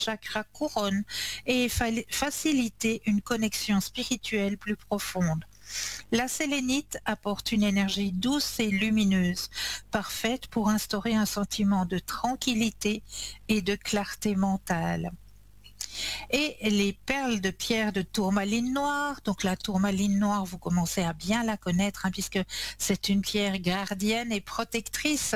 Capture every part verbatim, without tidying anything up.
chakra couronne et fa- faciliter une connexion spirituelle plus profonde. La sélénite apporte une énergie douce et lumineuse, parfaite pour instaurer un sentiment de tranquillité et de clarté mentale. Et les perles de pierre de tourmaline noire, donc la tourmaline noire, vous commencez à bien la connaître, hein, puisque c'est une pierre gardienne et protectrice.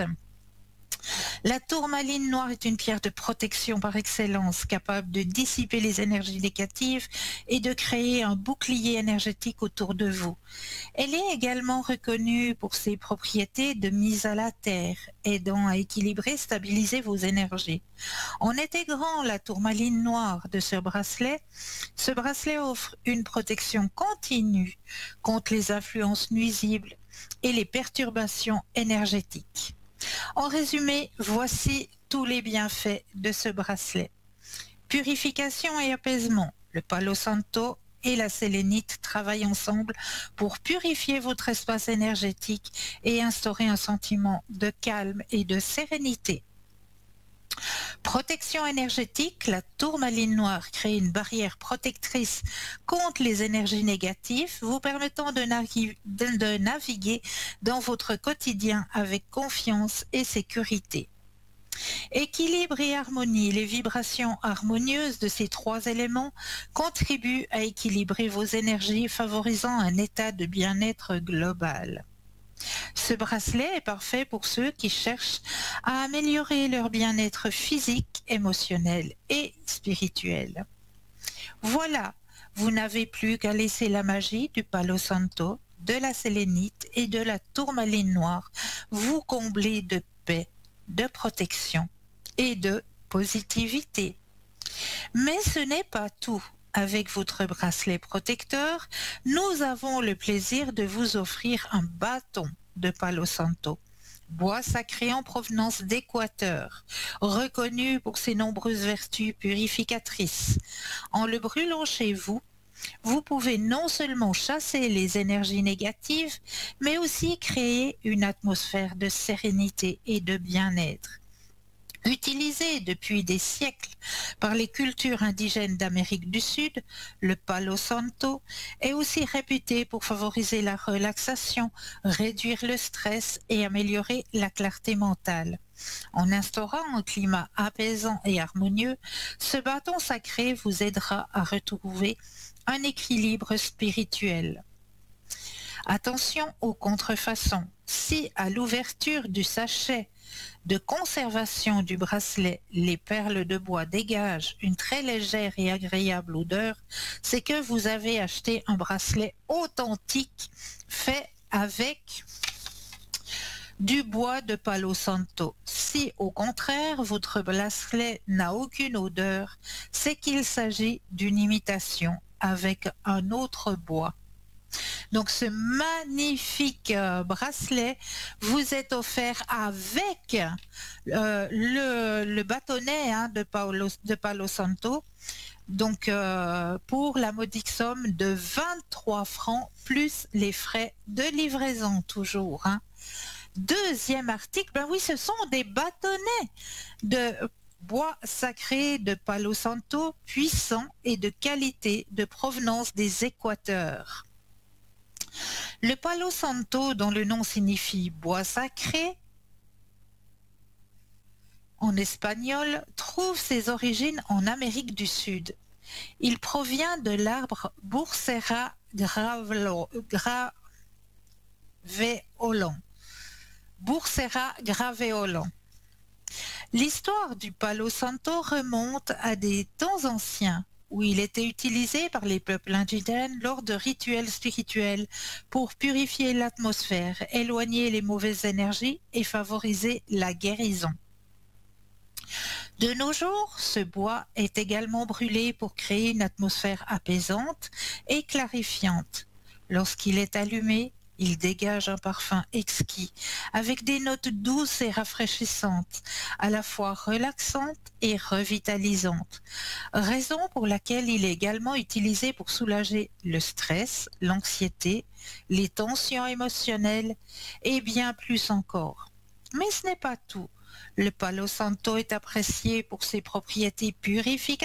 La tourmaline noire est une pierre de protection par excellence, capable de dissiper les énergies négatives et de créer un bouclier énergétique autour de vous. Elle est également reconnue pour ses propriétés de mise à la terre, aidant à équilibrer et stabiliser vos énergies. En intégrant la tourmaline noire de ce bracelet, ce bracelet offre une protection continue contre les influences nuisibles et les perturbations énergétiques. En résumé, voici tous les bienfaits de ce bracelet. Purification et apaisement. Le Palo Santo et la sélénite travaillent ensemble pour purifier votre espace énergétique et instaurer un sentiment de calme et de sérénité. Protection énergétique, la tourmaline noire crée une barrière protectrice contre les énergies négatives, vous permettant de, naviguer, de, de naviguer dans votre quotidien avec confiance et sécurité. Équilibre et harmonie, les vibrations harmonieuses de ces trois éléments contribuent à équilibrer vos énergies, favorisant un état de bien-être global. Ce bracelet est parfait pour ceux qui cherchent à améliorer leur bien-être physique, émotionnel et spirituel. Voilà, vous n'avez plus qu'à laisser la magie du Palo Santo, de la sélénite et de la tourmaline noire vous combler de paix, de protection et de positivité. Mais ce n'est pas tout. Avec votre bracelet protecteur, nous avons le plaisir de vous offrir un bâton de Palo Santo, bois sacré en provenance d'Équateur, reconnu pour ses nombreuses vertus purificatrices. En le brûlant chez vous, vous pouvez non seulement chasser les énergies négatives, mais aussi créer une atmosphère de sérénité et de bien-être. Utilisé depuis des siècles par les cultures indigènes d'Amérique du Sud, le Palo Santo est aussi réputé pour favoriser la relaxation, réduire le stress et améliorer la clarté mentale. En instaurant un climat apaisant et harmonieux, ce bâton sacré vous aidera à retrouver un équilibre spirituel. Attention aux contrefaçons. Si à l'ouverture du sachet de conservation du bracelet, les perles de bois dégagent une très légère et agréable odeur, c'est que vous avez acheté un bracelet authentique fait avec du bois de Palo Santo. Si au contraire votre bracelet n'a aucune odeur, c'est qu'il s'agit d'une imitation avec un autre bois. Donc ce magnifique euh, bracelet vous est offert avec euh, le, le bâtonnet hein, de, Paolo, de Palo Santo, donc euh, pour la modique somme de vingt-trois francs plus les frais de livraison toujours. Hein. Deuxième article, ben oui, ce sont des bâtonnets de bois sacré de Palo Santo, puissants et de qualité de provenance des Équateurs. Le Palo Santo, dont le nom signifie bois sacré, en espagnol, trouve ses origines en Amérique du Sud. Il provient de l'arbre Bursera graveolens. Bursera graveolens. L'histoire du Palo Santo remonte à des temps anciens, où il était utilisé par les peuples indigènes lors de rituels spirituels pour purifier l'atmosphère, éloigner les mauvaises énergies et favoriser la guérison. De nos jours, ce bois est également brûlé pour créer une atmosphère apaisante et clarifiante. Lorsqu'il est allumé, il dégage un parfum exquis, avec des notes douces et rafraîchissantes, à la fois relaxantes et revitalisantes, raison pour laquelle il est également utilisé pour soulager le stress, l'anxiété, les tensions émotionnelles et bien plus encore. Mais ce n'est pas tout. Le Palo Santo est apprécié pour ses propriétés purificatrices